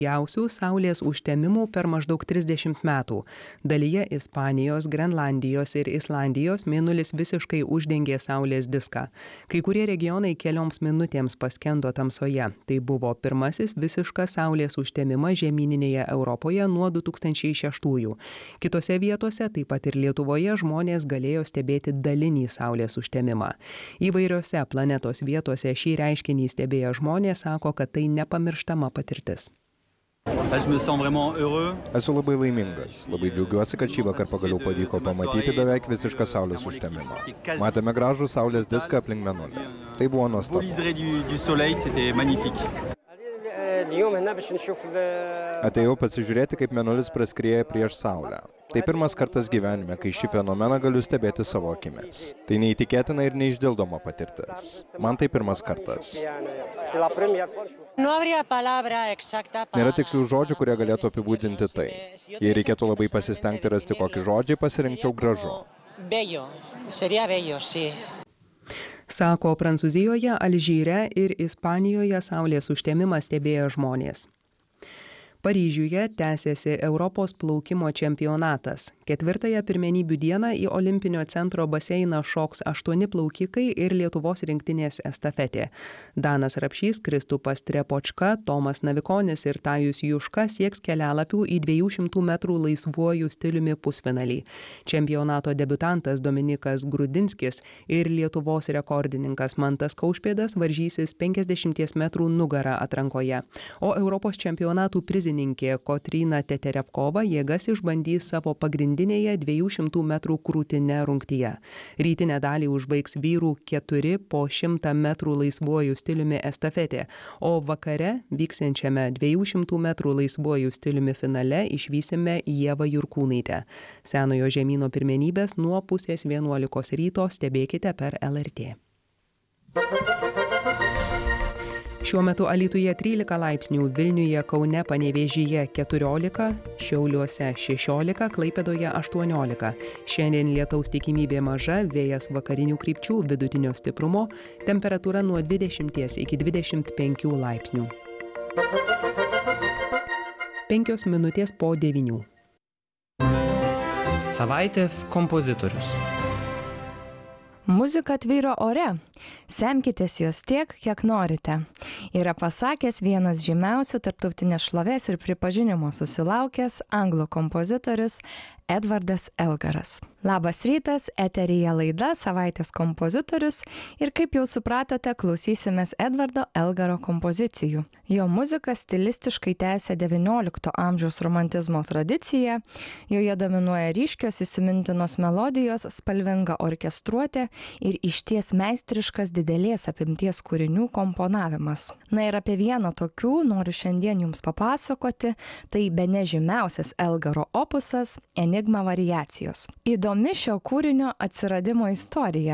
Daugiausių saulės užtemimų per maždaug 30 metų. Dalyje Ispanijos, Grenlandijos ir Islandijos mėnulis visiškai uždengė saulės diską. Kai kurie regionai kelioms minutėms paskendo tamsoje. Tai buvo pirmasis visiškas saulės užtemimas žemyninėje Europoje nuo 2006-ųjų. Kitose vietose, taip pat ir Lietuvoje, žmonės galėjo stebėti dalinį saulės užtemimą. Įvairiose planetos vietose šį reiškinį stebėję žmonės sako, kad tai nepamirštama patirtis. Esu labai laimingas. Labai džiaugiuosi, kad šį vakar pagaliau pavyko pamatyti beveik visišką saulės užtemimą. Matėme gražų saulės diską aplink mėnulį. Tai buvo nuostabu. Atėjau pasižiūrėti, kaip mėnulis praskrieja prieš saulę. Tai pirmas kartas gyvenime, kai šį fenomeną galiu stebėti savo akimis. Tai neįtikėtina ir neišdildoma patirtis. Man tai pirmas kartas. Nėra tikslių žodžių, kurie galėtų apibūdinti tai. Jei reikėtų labai pasistengti rasti kokį žodžiai, pasirinkčiau gražu. Sako Prancūzijoje, Alžyre ir Ispanijoje saulės užtemimą stebėję žmonės. Paryžiuje tęsiasi Europos plaukimo čempionatas. 4-ąją pirmenybių dieną į Olimpinio centro baseiną šoks 8 plaukikai ir Lietuvos rinktinės estafetė. Danas Rapšys, Kristupas Trepočka, Tomas Navikonis ir Tajus Juška sieks kelialapių į 200 metrų laisvuoju stiliumi pusfinalį. Čempionato debiutantas Dominikas Grudinskis ir Lietuvos rekordininkas Mantas Kaušpėdas varžysis 50 metrų nugarą atrankoje. O Europos čempionatų prizininkė Kotryna Teterevkova jėgas išbandys savo pagrindinėje 200 metrų krūtine rungtyje. Rytinę dalį užbaigs vyrų 4 po 100 metrų laisvuoju stiliumi estafetė, o vakare vyksiančiame 200 metrų laisvuoju stiliumi finale išvysime Ievą Jurkūnaitę. Senojo žemyno pirmenybės nuo 10:30 ryto stebėkite per LRT. Šiuo metu Alytuje 13 laipsnių, Vilniuje, Kaune, Panevėžyje 14, Šiauliuose 16, Klaipėdoje 18. Šiandien lietaus tikimybė maža, vėjas vakarinių krypčių vidutinio stiprumo, temperatūra nuo 20 iki 25 laipsnių. 5 minutės po 9. Savaitės kompozitorius. Muzika tvyro ore. Semkitės jos tiek, kiek norite. Yra pasakęs vienas žymiausių tarptautinės šlovės ir pripažinimo susilaukęs anglų kompozitorius Edvardas Elgaras. Labas rytas, eteryje laida Savaitės kompozitorius ir kaip jau supratote, klausysimės Edvardo Elgaro kompozicijų. Jo muzika stilistiškai tęsia XIX amžiaus romantizmo tradiciją, joje dominuoja ryškios įsimintinos melodijos, spalvinga orkestruotė ir išties meistriškas didelės apimties kūrinių komponavimas. Na ir apie vieną tokių noriu šiandien jums papasakoti, tai bene žymiausias Elgaro opusas Enigma variacijos. Įdomi šio kūrinio atsiradimo istorija.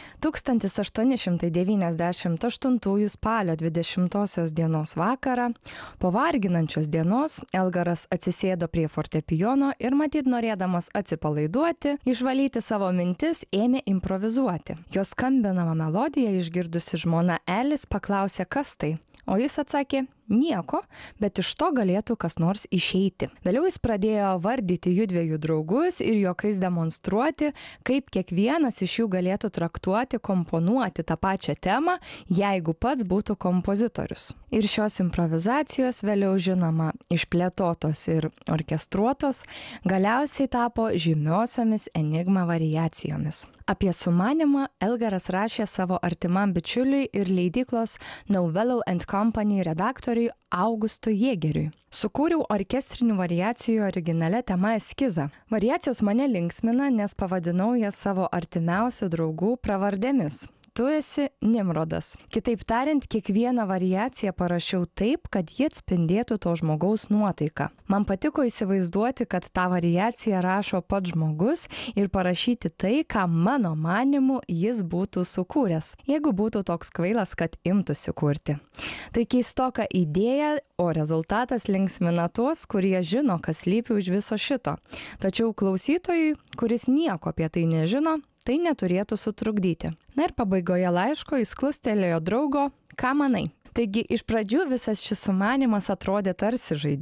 1898 spalio 20 dienos vakarą, po varginančios dienos, Elgaras atsisėdo prie fortepijono ir matyt norėdamas atsipalaiduoti, išvalyti savo mintis, ėmė improvizuoti. Jo skambinamą melodiją išgirdusi žmona Elis paklausė, kas tai. O jis atsakė, nieko, bet iš to galėtų kas nors išeiti. Vėliau jis pradėjo vardyti jųdviejų draugus ir juokais demonstruoti, kaip kiekvienas iš jų galėtų traktuoti, komponuoti tą pačią temą, jeigu pats būtų kompozitorius. Ir šios improvizacijos vėliau žinoma išplėtotos ir orkestruotos, galiausiai tapo žymiosiomis Enigma variacijomis. Apie sumanymą Elgaras rašė savo artimam bičiuliui ir leidyklos Novello & Company redaktoriui Augustui Jėgeriui. Sukūriau orkestrinių variacijų originale tema eskizą. Variacijos mane linksmina, nes pavadinau jas savo artimiausių draugų pravardėmis. Tu esi Nimrodas. Kitaip tariant, kiekvieną variaciją parašiau taip, kad jie atspindėtų to žmogaus nuotaiką. Man patiko įsivaizduoti, kad tą variaciją rašo pats žmogus ir parašyti tai, ką mano manimu jis būtų sukūręs, jeigu būtų toks kvailas, kad imtųsi kurti. Tai keistoka idėja, o rezultatas linksmina tuos, kurie žino, kas slypi už viso šito. Tačiau klausytojui, kuris nieko apie tai nežino, tai neturėtų sutrukdyti. Na ir pabaigoje laiško jis klustelėjo draugo, ką manai? Taigi iš pradžių visas šis sumanymas atrodė tarsi žaidimas.